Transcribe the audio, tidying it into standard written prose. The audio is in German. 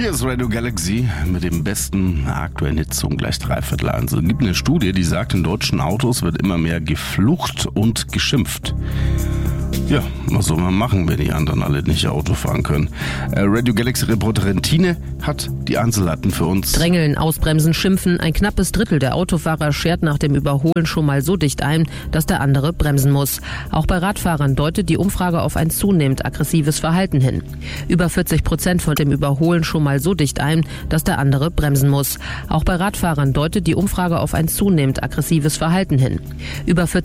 Hier ist Radio Galaxy mit dem besten aktuellen Hits um gleich 3/4. Es gibt eine Studie, die sagt, in deutschen Autos wird immer mehr geflucht und geschimpft. Ja, was soll man machen, wenn die anderen alle nicht Auto fahren können? Radio Galaxy-Reporterin Tine hat die Einzelheiten für uns. Drängeln, ausbremsen, schimpfen. Ein knappes Drittel der Autofahrer schert nach dem Überholen schon mal so dicht ein, dass der andere bremsen muss. Auch bei Radfahrern deutet die Umfrage auf ein zunehmend aggressives Verhalten hin. Über 40% von dem Überholen schon mal so dicht ein, dass der andere bremsen muss. Auch bei Radfahrern deutet die Umfrage auf ein zunehmend aggressives Verhalten hin. Über